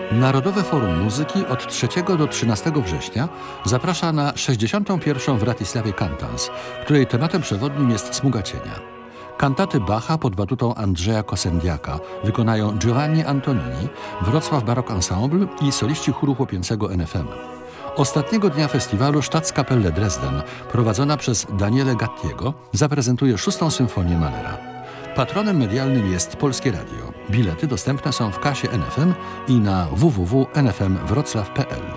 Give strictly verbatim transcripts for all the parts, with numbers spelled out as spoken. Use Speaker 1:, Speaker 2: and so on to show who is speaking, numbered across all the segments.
Speaker 1: Narodowe Forum Muzyki od trzeciego do trzynastego września zaprasza na sześćdziesiątą pierwszą w Wratysławie Cantans, której tematem przewodnim jest smuga cienia. Kantaty Bacha pod batutą Andrzeja Kosendiaka wykonają Giovanni Antonini, Wrocław Baroque Ensemble i soliści chóru chłopięcego N F M. Ostatniego dnia festiwalu Staatskapelle Dresden, prowadzona przez Daniele Gattiego, zaprezentuje szóstą symfonię Mahlera. Patronem medialnym jest Polskie Radio. Bilety dostępne są w kasie N F M i na w w w kropka n f m wrocław kropka p l.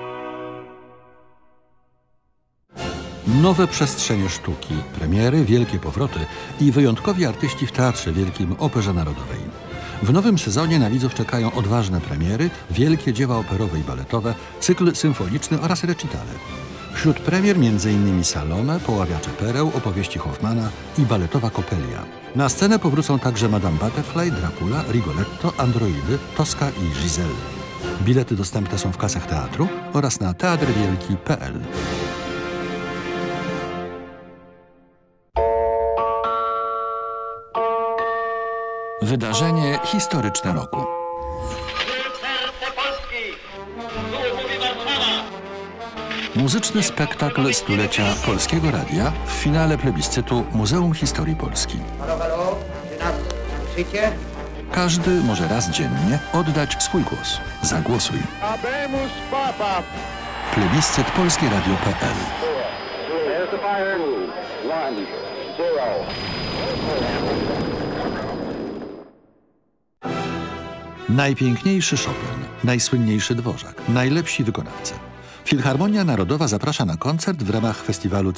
Speaker 1: Nowe przestrzenie sztuki, premiery, wielkie powroty i wyjątkowi artyści w Teatrze Wielkim Operze Narodowej. W nowym sezonie na widzów czekają odważne premiery, wielkie dzieła operowe i baletowe, cykl symfoniczny oraz recitale. Wśród premier m.in. Salome, Poławiacze Pereł, opowieści Hoffmana i baletowa Coppelia. Na scenę powrócą także Madame Butterfly, Dracula, Rigoletto, Androidy, Tosca i Giselle. Bilety dostępne są w kasach teatru oraz na teatr wielki kropka p l. Wydarzenie historyczne roku. Muzyczny spektakl stulecia Polskiego Radia w finale plebiscytu Muzeum Historii Polski.
Speaker 2: Halo, halo, czy nas słyszycie?
Speaker 1: Każdy może raz dziennie oddać swój głos. Zagłosuj.
Speaker 3: Habemus Papa.
Speaker 1: Plebiscyt polskie radio kropka p l. Najpiękniejszy Chopin, najsłynniejszy Dworzak, najlepsi wykonawcy. Filharmonia Narodowa zaprasza na koncert w ramach festiwalu